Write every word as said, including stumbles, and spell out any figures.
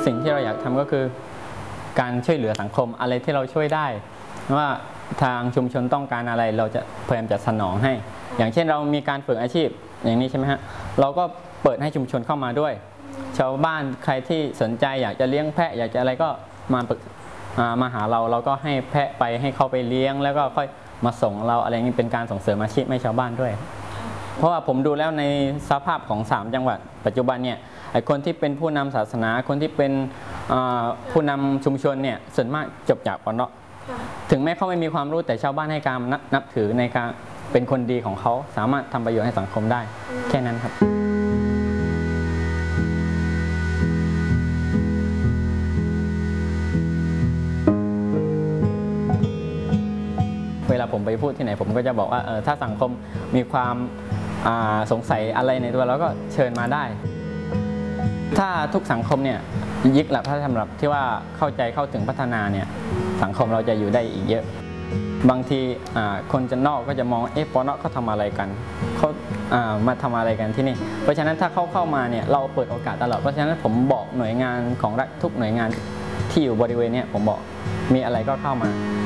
สิ่งที่เราอยากทำก็คือการช่วยเหลือสังคมอะไรที่เราช่วยได้ว่าทางชุมชนต้องการอะไรเราจะพยายามจะสนองให้อย่างเช่นเรามีการฝึกอาชีพอย่างนี้ใช่ไหมฮะเราก็เปิดให้ชุมชนเข้ามาด้วยชาวบ้านใครที่สนใจอยากจะเลี้ยงแพะอยากจะอะไรก็มาปรึกมาหาเราเราก็ให้แพะไปให้เขาไปเลี้ยงแล้วก็ค่อยมาส่งเราอะไรนี้เป็นการส่งเสริมอาชีพให้ชาวบ้านด้วยเพราะว่าผมดูแล้วในสภาพของสามจังหวัดปัจจุบันเนี่ยไอ้คนที่เป็นผู้นำศาสนาคนที่เป็นผู้นำชุมชนเนี่ยส่วนมากจบจากปน.ถึงแม้เขาไม่มีความรู้แต่ชาวบ้านให้การนับถือในการเป็นคนดีของเขาสามารถทำประโยชน์ให้สังคมได้แค่นั้นครับเวลาผมไปพูดที่ไหนผมก็จะบอกว่าเออถ้าสังคมมีความสงสัยอะไรในตัวเราก็เชิญมาได้ถ้าทุกสังคมเนี่ยยึดหลักพระธรรมที่ว่าเข้าใจเข้าถึงพัฒนาเนี่ยสังคมเราจะอยู่ได้อีกเยอะบางทีคนจะนอกก็จะมองเอ๊ะปน.เขาทำอะไรกันเขามาทำอะไรกันที่นี่เพราะฉะนั้นถ้าเขาเข้ามาเนี่ยเราเปิดโอกาสตลอดเพราะฉะนั้นผมบอกหน่วยงานของรัฐทุกหน่วยงานที่อยู่บริเวณนี้ผมบอกมีอะไรก็เข้ามา